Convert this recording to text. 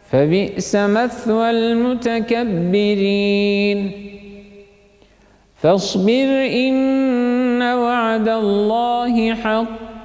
فبئس مثوى المتكبرين فاصبر إن وعد الله حق